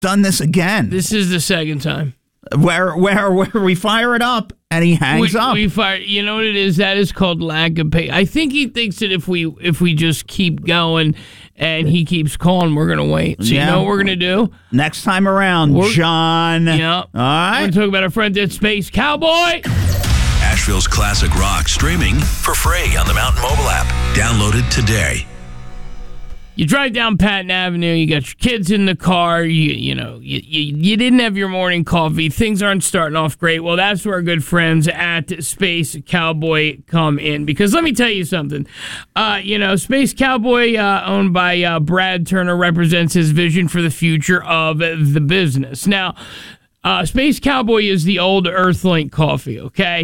done this again. This is the second time. Where we fire it up and he hangs up. We fire. You know what it is? That is called lack of pay. I think he thinks that if we just keep going and he keeps calling, we're gonna wait. So you know what we're gonna do next time around, John. Yeah. All right. We're gonna talk about our friend at Space Cowboy. Asheville's classic rock streaming for free on the Mountain Mobile app. Download it today. You drive down Patton Avenue, you got your kids in the car, you didn't have your morning coffee, things aren't starting off great. Well, that's where our good friends at Space Cowboy come in. Because let me tell you something, Space Cowboy, owned by Brad Turner, represents his vision for the future of the business. Now, Space Cowboy is the old Earthlink coffee, okay?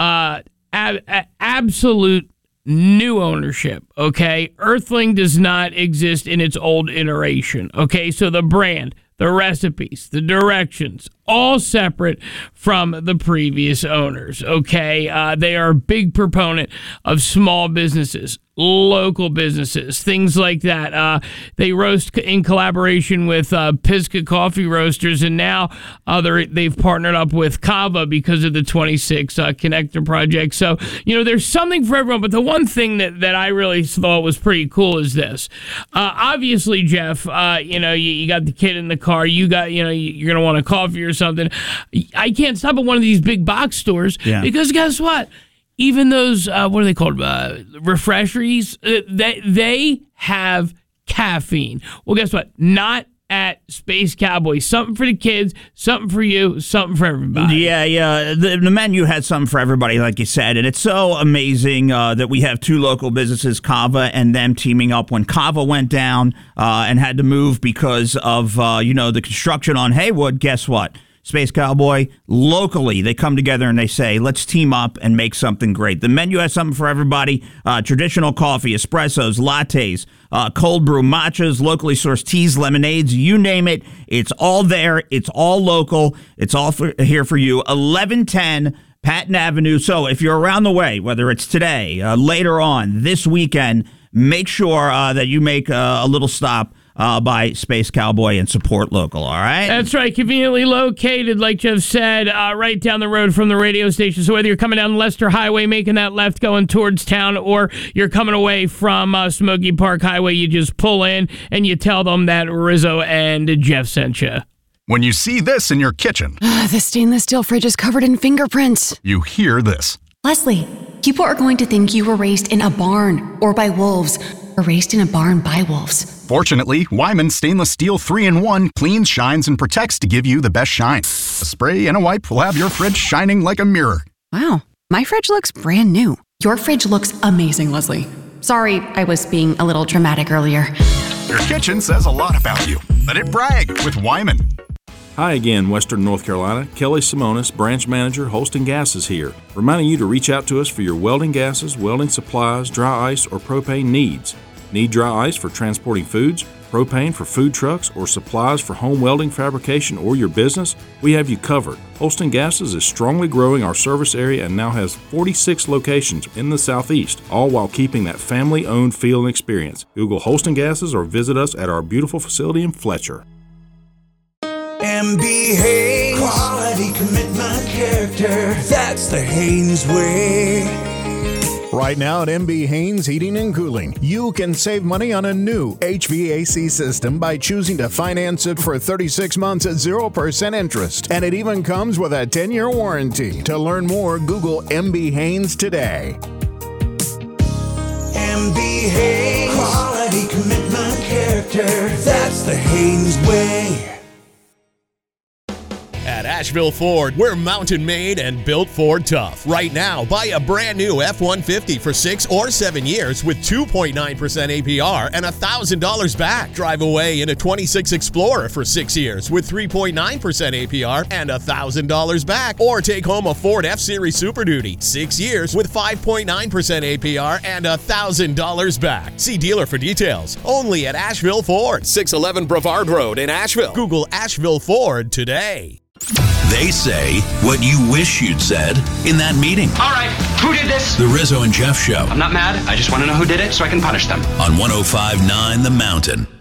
Absolute new ownership, okay? Earthling does not exist in its old iteration, okay? So the brand, the recipes, the directions, all separate from the previous owners, okay? They are a big proponent of small businesses, local businesses, things like that. They roast in collaboration with Pisgah Coffee Roasters, and now they've partnered up with Kava because of the 26 Connector Project. So, there's something for everyone, but the one thing that I really thought was pretty cool is this. Obviously, Jeff, you got the kid in the car, you got, you're going to want a coffee or something. I can't stop at one of these big box stores because guess what? Even those, what are they called? Refresheries, they have caffeine. Well, guess what? Not at Space Cowboy. Something for the kids, something for you, something for everybody. Yeah. The menu had something for everybody, like you said. And it's so amazing that we have two local businesses, Kava and them, teaming up. When Kava went down and had to move because of, the construction on Haywood, guess what? Space Cowboy, locally, they come together and they say, let's team up and make something great. The menu has something for everybody. Traditional coffee, espressos, lattes, cold brew, matchas, locally sourced teas, lemonades, you name it. It's all there. It's all local. It's all here for you. 1110 Patton Avenue. So if you're around the way, whether it's today, later on, this weekend, make sure that you make a little stop by Space Cowboy and support local, all right? That's right. Conveniently located, like Jeff said, right down the road from the radio station. So whether you're coming down Leicester Highway, making that left going towards town, or you're coming away from Smoky Park Highway, you just pull in and you tell them that Rizzo and Jeff sent you. When you see this in your kitchen, the stainless steel fridge is covered in fingerprints. You hear this. Leslie, people are going to think you were raised in a barn or by wolves, or raised in a barn by wolves. Fortunately, Wyman Stainless Steel 3-in-1 cleans, shines, and protects to give you the best shine. A spray and a wipe will have your fridge shining like a mirror. Wow, my fridge looks brand new. Your fridge looks amazing, Leslie. Sorry, I was being a little dramatic earlier. Your kitchen says a lot about you. Let it brag with Wyman. Hi again, Western North Carolina. Kelly Simonis, Branch Manager, Holston Gas is here, reminding you to reach out to us for your welding gases, welding supplies, dry ice, or propane needs. Need dry ice for transporting foods, propane for food trucks, or supplies for home welding fabrication or your business? We have you covered. Holston Gases is strongly growing our service area and now has 46 locations in the Southeast, all while keeping that family-owned feel and experience. Google Holston Gases or visit us at our beautiful facility in Fletcher. MB Haynes, quality, commitment, character, that's the Haynes way. Right now at MB Haynes Heating and Cooling, you can save money on a new HVAC system by choosing to finance it for 36 months at 0% interest. And it even comes with a 10-year warranty. To learn more, Google MB Haynes today. MB Haynes, quality, commitment, character, that's the Haynes way. At Asheville Ford, we're mountain made and built Ford tough. Right now, buy a brand new F-150 for 6 or 7 years with 2.9% APR and $1,000 back. Drive away in a 26 Explorer for 6 years with 3.9% APR and $1,000 back. Or take home a Ford F-Series Super Duty, 6 years with 5.9% APR and $1,000 back. See dealer for details. Only at Asheville Ford, 611 Brevard Road in Asheville. Google Asheville Ford today. They say what you wish you'd said in that meeting. All right, who did this? The Rizzo and Jeff Show. I'm not mad. I just want to know who did it so I can punish them. On 105.9 The Mountain.